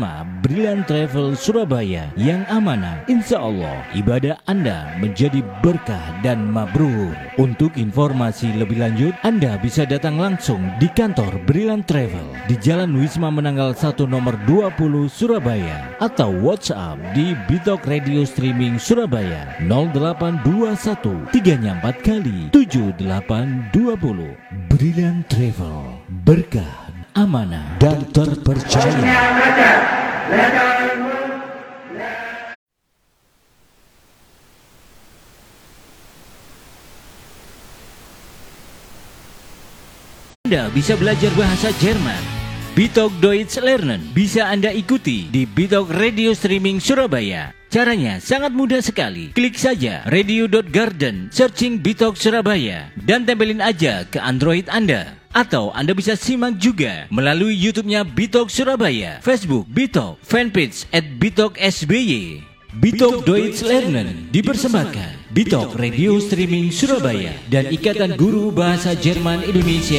Brilliant Travel Surabaya yang amanah. Insya Allah ibadah Anda menjadi berkah dan mabrur. Untuk informasi lebih lanjut, Anda bisa datang langsung di kantor Brilliant Travel di Jalan Wisma Menanggal 1 nomor 20 Surabaya, atau WhatsApp di Bitok Radio Streaming Surabaya 0821 3 kali 7820. Brilliant Travel, berkah, amanah, dan terpercaya. Anda bisa belajar bahasa Jerman. Bitok Deutsch Lernen bisa Anda ikuti di Bitok Radio Streaming Surabaya. Caranya sangat mudah sekali. Klik saja radio.garden, searching Bitok Surabaya, dan tempelin aja ke Android Anda. Atau Anda bisa simak juga melalui YouTube-nya Bitok Surabaya, Facebook Bitok, fanpage @BitokSBY. Bitok Deutsch Lernen dipersembahkan Bitok Radio Streaming Surabaya dan Ikatan Guru Bahasa Jerman Indonesia